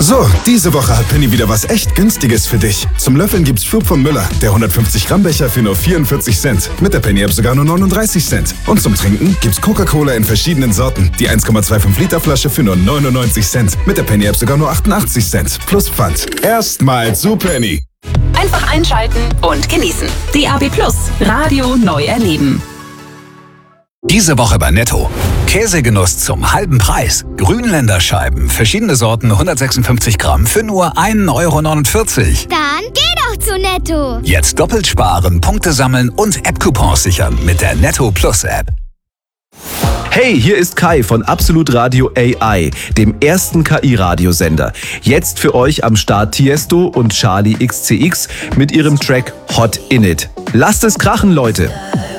So, diese Woche hat Penny wieder was echt Günstiges für dich. Zum Löffeln gibt's Flug von Müller, der 150 Gramm Becher für nur 44 Cent. Mit der Penny App sogar nur 39 Cent. Und zum Trinken gibt's Coca-Cola in verschiedenen Sorten. Die 1,25 Liter Flasche für nur 99 Cent. Mit der Penny App sogar nur 88 Cent. Plus Pfand. Erstmal zu Penny. Einfach einschalten und genießen. DAB+, Radio neu erleben. Diese Woche bei Netto. Käsegenuss zum halben Preis. Grünländerscheiben, verschiedene Sorten, 156 Gramm für nur 1,49 €. Dann geh doch zu Netto. Jetzt doppelt sparen, Punkte sammeln und App-Coupons sichern mit der Netto Plus App. Hey, hier ist Kai von Absolut Radio AI, dem ersten KI-Radiosender. Jetzt für euch am Start Tiesto und Charlie XCX mit ihrem Track Hot In It. Lasst es krachen, Leute!